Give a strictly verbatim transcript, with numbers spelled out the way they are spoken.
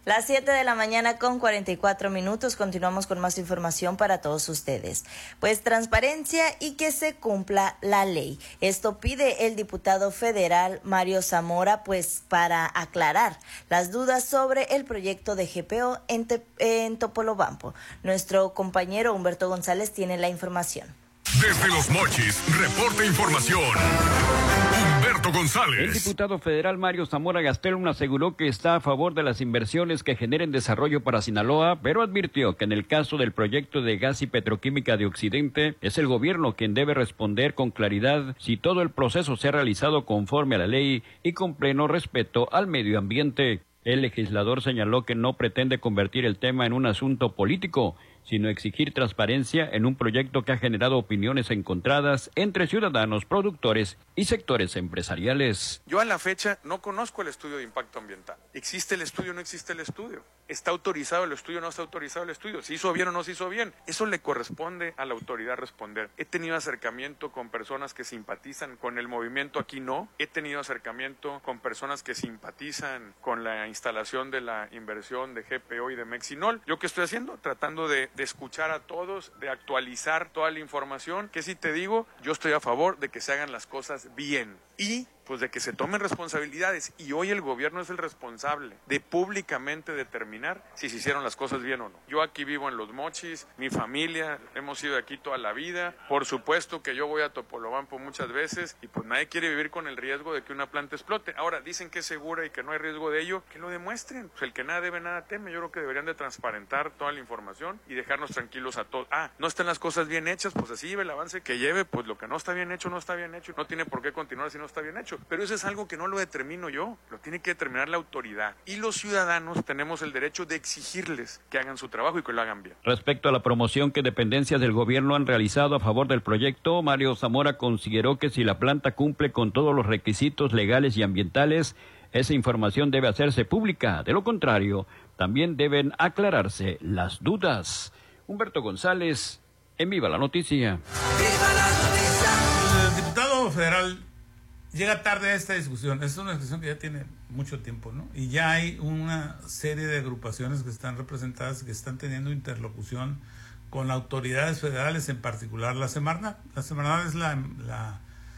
Las siete de la mañana con cuarenta y cuatro minutos, continuamos con más información para todos ustedes. Pues transparencia y que se cumpla la ley. Esto pide el diputado federal Mario Zamora, pues para aclarar las dudas sobre el proyecto de G P O en, Te- en Topolobampo. Nuestro compañero Humberto González tiene la información. Desde Los Mochis, reporta información. Humberto González. El diputado federal Mario Zamora Gastelum aseguró que está a favor de las inversiones que generen desarrollo para Sinaloa, pero advirtió que en el caso del proyecto de gas y petroquímica de Occidente, es el gobierno quien debe responder con claridad si todo el proceso se ha realizado conforme a la ley y con pleno respeto al medio ambiente. El legislador señaló que no pretende convertir el tema en un asunto político, sino exigir transparencia en un proyecto que ha generado opiniones encontradas entre ciudadanos, productores y sectores empresariales. Yo a la fecha no conozco el estudio de impacto ambiental. ¿Existe el estudio o no existe el estudio? ¿Está autorizado el estudio o no está autorizado el estudio? ¿Se hizo bien o no se hizo bien? Eso le corresponde a la autoridad responder. He tenido acercamiento con personas que simpatizan con el movimiento Aquí No. He tenido acercamiento con personas que simpatizan con la instalación de la inversión de G P O y de Mexinol. ¿Yo qué estoy haciendo? Tratando de de escuchar a todos, de actualizar toda la información, que si te digo, yo estoy a favor de que se hagan las cosas bien y pues de que se tomen responsabilidades, y hoy el gobierno es el responsable de públicamente determinar si se hicieron las cosas bien o no. Yo aquí vivo en Los Mochis, mi familia, hemos ido aquí toda la vida, por supuesto que yo voy a Topolobampo muchas veces y pues nadie quiere vivir con el riesgo de que una planta explote. Ahora, dicen que es segura y que no hay riesgo de ello, que lo demuestren. Pues el que nada debe, nada teme. Yo creo que deberían de transparentar toda la información y dejarnos tranquilos a todos. Ah, no están las cosas bien hechas, pues así lleve el avance que lleve, pues lo que no está bien hecho, no está bien hecho, no tiene por qué continuar si no está bien hecho. Pero eso es algo que no lo determino yo, lo tiene que determinar la autoridad. Y los ciudadanos tenemos el derecho de exigirles que hagan su trabajo y que lo hagan bien. Respecto a la promoción que dependencias del gobierno han realizado a favor del proyecto, Mario Zamora consideró que si la planta cumple con todos los requisitos legales y ambientales, esa información debe hacerse pública. De lo contrario, también deben aclararse las dudas. Humberto González, en Viva la Noticia. ¡Viva la noticia! El diputado federal llega tarde a esta discusión. Es una discusión que ya tiene mucho tiempo, ¿no? Y ya hay una serie de agrupaciones que están representadas y que están teniendo interlocución con autoridades federales, en particular la Semarnat. La Semarnat es la, la